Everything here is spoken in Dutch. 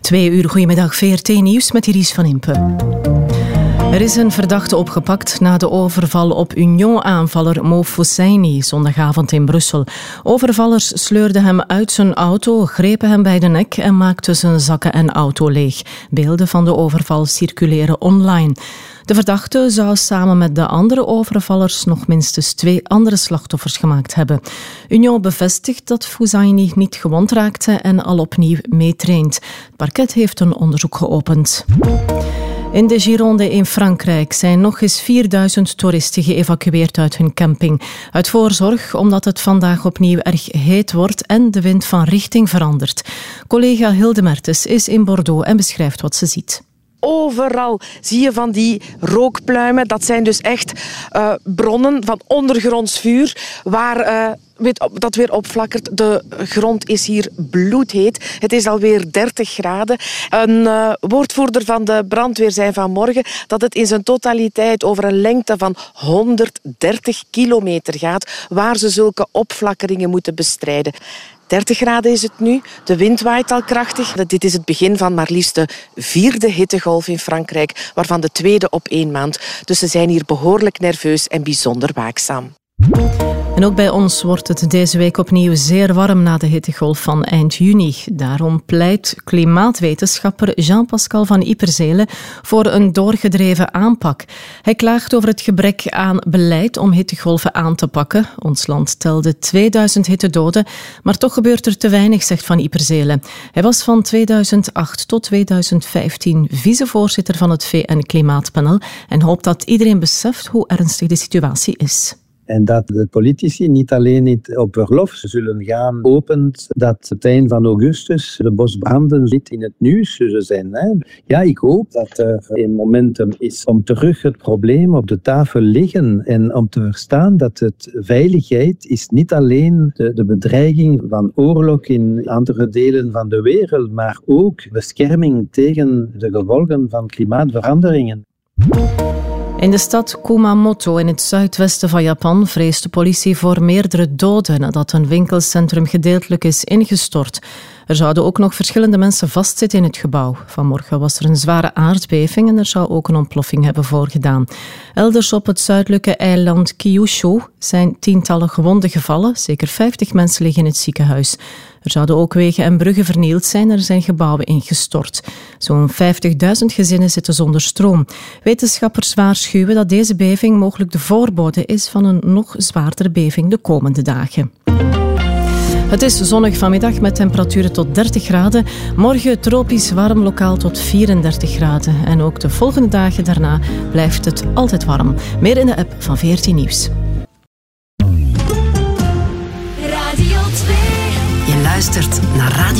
2 uur, goedemiddag, VRT Nieuws met Iris van Impe. Er is een verdachte opgepakt na de overval op Union-aanvaller Mo Fussaini zondagavond in Brussel. Overvallers sleurden hem uit zijn auto, grepen hem bij de nek en maakten zijn zakken en auto leeg. Beelden van de overval circuleren online. De verdachte zou samen met de andere overvallers nog minstens 2 andere slachtoffers gemaakt hebben. Union bevestigt dat Fussaini niet gewond raakte en al opnieuw meetraint. Het parket heeft een onderzoek geopend. In de Gironde in Frankrijk zijn nog eens 4000 toeristen geëvacueerd uit hun camping. Uit voorzorg omdat het vandaag opnieuw erg heet wordt en de wind van richting verandert. Collega Hilde Mertens is in Bordeaux en beschrijft wat ze ziet. Overal zie je van die rookpluimen. Dat zijn dus echt bronnen van ondergronds vuur waar dat weer opflakkert. De grond is hier bloedheet. Het is alweer 30 graden. Een woordvoerder van de brandweer zei vanmorgen dat het in zijn totaliteit over een lengte van 130 kilometer gaat waar ze zulke opflakkeringen moeten bestrijden. 30 graden is het nu. De wind waait al krachtig. Dit is het begin van maar liefst de 4e hittegolf in Frankrijk, waarvan de 2e op 1 maand. Dus ze zijn hier behoorlijk nerveus en bijzonder waakzaam. En ook bij ons wordt het deze week opnieuw zeer warm na de hittegolf van eind juni. Daarom pleit klimaatwetenschapper Jean-Pascal van Yperzele voor een doorgedreven aanpak. Hij klaagt over het gebrek aan beleid om hittegolven aan te pakken. Ons land telde 2000 hittedoden, maar toch gebeurt er te weinig, zegt Van Yperzele. Hij was van 2008 tot 2015 vicevoorzitter van het VN-klimaatpanel en hoopt dat iedereen beseft hoe ernstig de situatie is. En dat de politici niet alleen op verlof zullen gaan, opent dat het eind van augustus de bosbranden niet in het nieuws zullen zijn. Hè? Ja, ik hoop dat er een momentum is om terug het probleem op de tafel liggen en om te verstaan dat het veiligheid is niet alleen de bedreiging van oorlog in andere delen van de wereld, maar ook bescherming tegen de gevolgen van klimaatveranderingen. In de stad Kumamoto in het zuidwesten van Japan vreest de politie voor meerdere doden nadat een winkelcentrum gedeeltelijk is ingestort. Er zouden ook nog verschillende mensen vastzitten in het gebouw. Vanmorgen was er een zware aardbeving en er zou ook een ontploffing hebben voorgedaan. Elders op het zuidelijke eiland Kyushu zijn tientallen gewonden gevallen. Zeker 50 mensen liggen in het ziekenhuis. Er zouden ook wegen en bruggen vernield zijn. Er zijn gebouwen ingestort. Zo'n 50.000 gezinnen zitten zonder stroom. Wetenschappers waarschuwen dat deze beving mogelijk de voorbode is van een nog zwaardere beving de komende dagen. Het is zonnig vanmiddag met temperaturen tot 30 graden. Morgen tropisch warm, lokaal tot 34 graden. En ook de volgende dagen daarna blijft het altijd warm. Meer in de app van VRT Nieuws. Radio 2. Je luistert naar Radio